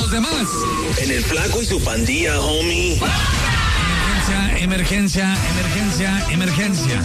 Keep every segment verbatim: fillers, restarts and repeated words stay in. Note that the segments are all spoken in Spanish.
los demás. En el Flaco y su pandilla, homie. Emergencia, emergencia, emergencia, emergencia.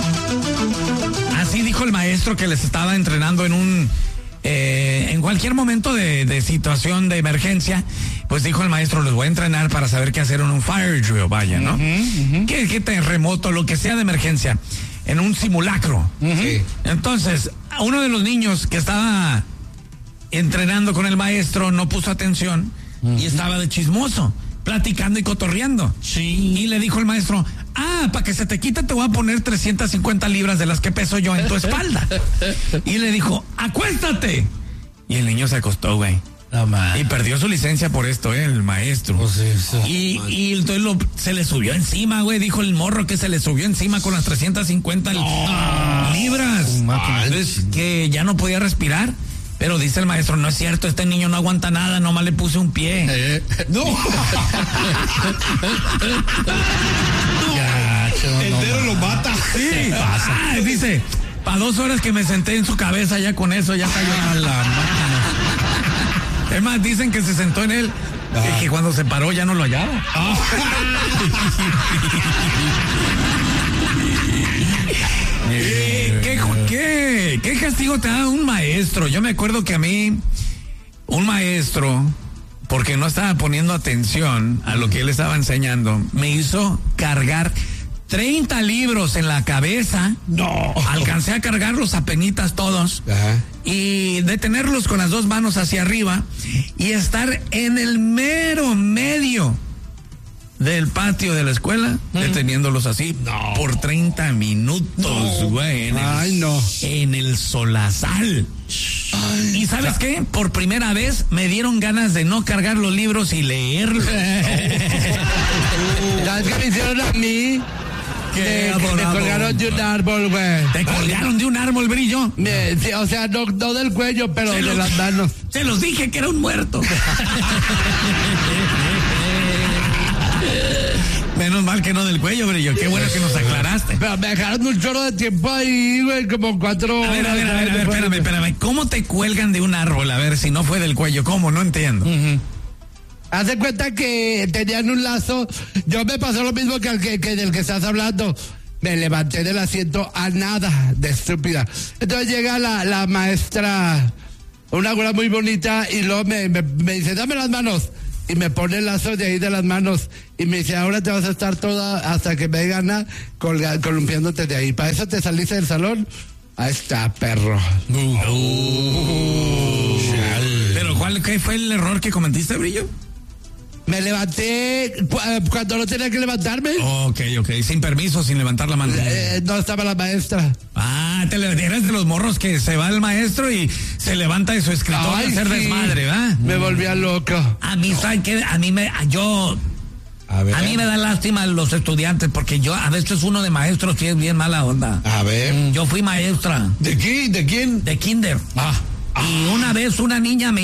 Así dijo el maestro que les estaba entrenando en un... Eh, en cualquier momento de, de situación de emergencia, pues dijo el maestro, les voy a entrenar para saber qué hacer en un fire drill, vaya, ¿no? Uh-huh, uh-huh. ¿Qué, qué terremoto, lo que sea de emergencia, en un simulacro. Uh-huh. Sí. Entonces, uno de los niños que estaba entrenando con el maestro no puso atención uh-huh. y estaba de chismoso, platicando y cotorreando. Sí. Y le dijo el maestro, ah, para que se te quite te voy a poner trescientas cincuenta libras de las que peso yo en tu espalda. Y le dijo, acuéstate. Y el niño se acostó, güey. No, y perdió su licencia por esto, ¿eh? El maestro. Oh, sí, sí, y, y entonces lo, se le subió encima, güey. Dijo el morro que se le subió encima con las trescientas cincuenta no. libras. Entonces, que ya no podía respirar. Pero dice el maestro, no es cierto, este niño no aguanta nada, nomás le puse un pie. Eh, no. Gacho, el dedo no, lo mata. Sí, pasa. Ah, dice, para dos horas que me senté en su cabeza, ya con eso ya cayó a la máquina. Es más, dicen que se sentó en él, ah. que cuando se paró ya no lo hallaba. Ah. ¿Qué, qué, qué, ¿Qué castigo te da un maestro? Yo me acuerdo que a mí, un maestro, porque no estaba poniendo atención a lo que él estaba enseñando, me hizo cargar treinta libros en la cabeza. No. Alcancé a cargarlos apenitas todos. Ajá. Y detenerlos con las dos manos hacia arriba y estar en el mero medio del patio de la escuela, mm. deteniéndolos así no. por treinta minutos, güey. No. Ay, no. En el solazal. Ay, ¿y sabes qué? Por primera vez me dieron ganas de no cargar los libros y leerlos. ¿Sabes qué me hicieron a mí? Que me colgaron de un árbol, güey. ¿Te colgaron de un árbol, Brillo? Me, sí, o sea, no, no del cuello, pero se de los, las manos. Se los dije que era un muerto. Menos mal que no del cuello, Brillo. Qué bueno que nos aclaraste. Pero me dejaron un chorro de tiempo ahí, güey, como cuatro horas. A ver, a ver, a ver, a ver espérame, espérame. ¿Cómo te cuelgan de un árbol? A ver, si no fue del cuello. ¿Cómo? No entiendo. Uh-huh. Haz de cuenta que tenían un lazo. Yo me pasó lo mismo que el que, que del que estás hablando. Me levanté del asiento a nada de estúpida. Entonces llega la, la maestra, una güera muy bonita, y luego me, me, me dice, dame las manos. Y me pone el lazo de ahí de las manos. Y me dice, ahora te vas a estar toda hasta que me gana colga, columpiándote de ahí. ¿Para eso te saliste del salón? Ahí está, perro. Uh, uh, Pero ¿cuál qué fue el error que cometiste, Brillo? Me levanté cuando no tenía que levantarme. Ok, ok. Sin permiso, sin levantar la mano. Eh, no estaba la maestra. Ah, te le eres de los morros que se va el maestro y se levanta de su escritorio a hacer sí. desmadre, ¿va? Me volvía loco. A mí, ¿sabes qué? A mí me, yo... A, ver. A mí me da lástima los estudiantes porque yo, a veces uno de maestros sí es bien mala onda. A ver. Yo fui maestra. ¿De quién? ¿De quién? De kinder. Ah. Y una vez una niña me